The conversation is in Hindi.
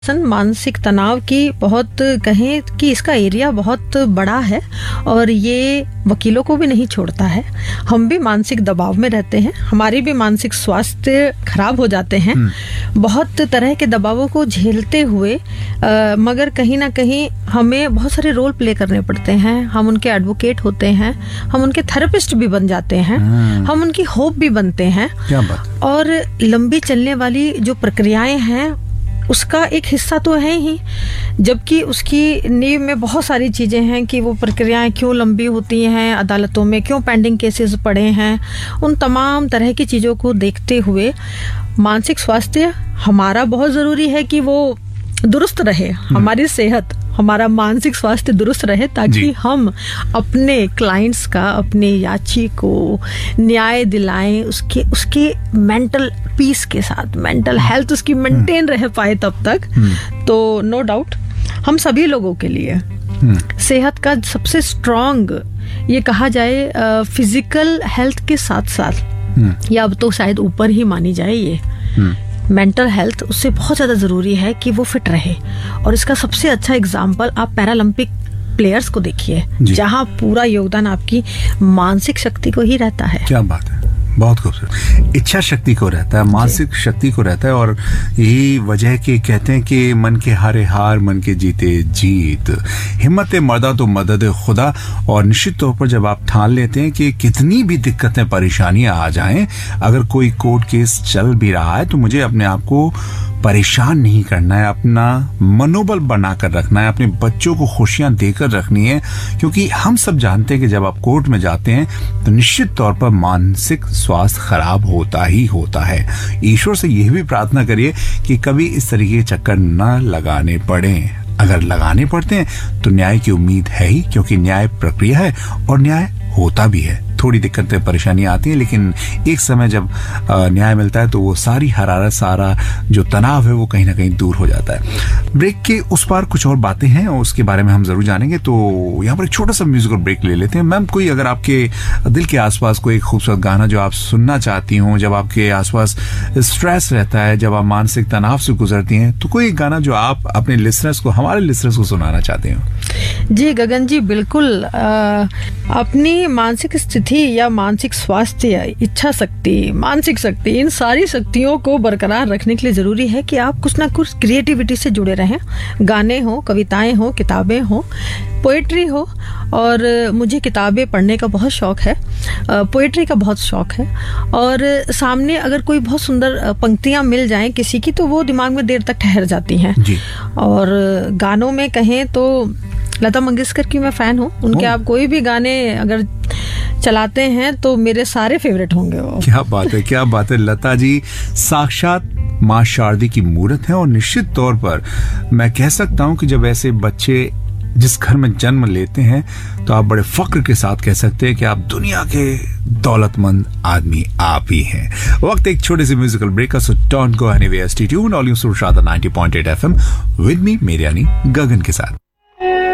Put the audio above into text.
मानसिक तनाव की बहुत कहें कि इसका एरिया बहुत बड़ा है और ये वकीलों को भी नहीं छोड़ता है। हम भी मानसिक दबाव में रहते हैं, हमारी भी मानसिक स्वास्थ्य खराब हो जाते हैं बहुत तरह के दबावों को झेलते हुए। मगर कहीं ना कहीं हमें बहुत सारे रोल प्ले करने पड़ते हैं। हम उनके एडवोकेट होते हैं, हम उनके थेरेपिस्ट भी बन जाते हैं, हम उनकी होप भी बनते हैं। क्या बात। और लंबी चलने वाली जो प्रक्रियाएं हैं उसका एक हिस्सा तो है ही, जबकि उसकी नींव में बहुत सारी चीजें हैं कि वो प्रक्रियाएं क्यों लंबी होती हैं, अदालतों में क्यों पेंडिंग केसेस पड़े हैं। उन तमाम तरह की चीजों को देखते हुए मानसिक स्वास्थ्य हमारा बहुत जरूरी है कि वो दुरुस्त रहे, हमारी सेहत, हमारा मानसिक स्वास्थ्य दुरुस्त रहे, ताकि हम अपने क्लाइंट्स का, अपने याची को न्याय दिलाएं, उसके मेंटल पीस के साथ, मेंटल हेल्थ उसकी मेंटेन रह पाए तब तक। तो नो डाउट हम सभी लोगों के लिए सेहत का सबसे स्ट्रॉन्ग ये कहा जाए फिजिकल हेल्थ के साथ साथ, या अब तो शायद ऊपर ही मानी जाए ये मेंटल हेल्थ, उससे बहुत ज्यादा जरूरी है कि वो फिट रहे। और इसका सबसे अच्छा एग्जाम्पल आप पैरालंपिक प्लेयर्स को देखिए, जहां पूरा योगदान आपकी मानसिक शक्ति को ही रहता है। क्या बात है, बहुत खूबसूरत। इच्छा शक्ति को रहता है, मानसिक शक्ति को रहता है। और यही वजह कि कहते हैं कि मन के हारे हार, मन के जीते जीत, हिम्मत मर्दा तो मदद खुदा। और निश्चित तौर पर जब आप ठान लेते हैं कि कितनी भी दिक्कतें परेशानियां आ जाएं, अगर कोई कोर्ट केस चल भी रहा है तो मुझे अपने आप को परेशान नहीं करना है, अपना मनोबल बनाकर रखना है, अपने बच्चों को खुशियां देकर रखनी है। क्योंकि हम सब जानते हैं कि जब आप कोर्ट में जाते हैं तो निश्चित तौर पर मानसिक स्वास्थ्य खराब होता ही होता है। ईश्वर से यह भी प्रार्थना करिए कि कभी इस तरीके के चक्कर न लगाने पड़े। अगर लगाने पड़ते हैं तो न्याय की उम्मीद है ही, क्योंकि न्याय प्रक्रिया है और न्याय होता भी है। थोड़ी दिक्कतें परेशानियां आती हैं, लेकिन एक समय जब न्याय मिलता है तो वो सारी हरारत, सारा जो तनाव है वो कहीं ना कहीं दूर हो जाता है। ब्रेक के उस पार कुछ और बातें हैं और उसके बारे में हम जरूर जानेंगे। तो यहाँ पर एक छोटा सा म्यूजिकल ब्रेक ले लेते हैं। मैम, कोई अगर आपके दिल के आसपास कोई खूबसूरत गाना जो आप सुनना चाहती हो, जब आपके आसपास स्ट्रेस रहता है, जब आप मानसिक तनाव से गुजरती हैं, तो कोई गाना जो आप अपने लिसनर्स को, हमारे लिसनर्स को सुनाना चाहते हो? जी गगन जी, बिल्कुल। अपनी मानसिक स्थिति या मानसिक स्वास्थ्य, इच्छा शक्ति, मानसिक शक्ति, इन सारी शक्तियों को बरकरार रखने के लिए जरूरी है कि आप कुछ ना कुछ क्रिएटिविटी से जुड़े रहें। गाने हो, कविताएं हो, किताबें हो, पोएट्री हो। और मुझे किताबें पढ़ने का बहुत शौक है, पोएट्री का बहुत शौक है। और सामने अगर कोई बहुत सुंदर पंक्तियां मिल जाएं किसी की, तो वो दिमाग में देर तक ठहर जाती हैं। और गानों में कहें तो लता मंगेशकर की मैं फैन हूँ। उनके आप कोई भी गाने अगर चलाते हैं तो मेरे सारे फेवरेट होंगे वो। क्या बात है, क्या बात है। लता जी साक्षात माँ शारदी की मूर्त है। और निश्चित तौर पर मैं कह सकता हूँ कि जब ऐसे बच्चे जिस घर में जन्म लेते हैं तो आप बड़े फक्र के साथ कह सकते हैं कि आप दुनिया के दौलतमंद आदमी आप ही हैं। वक्त एक छोटे से म्यूजिकल ब्रेक का, so don't go anywhere, stay tuned, all you सुरशादा 90.8 FM with me, मेरे यानी गगन के साथ।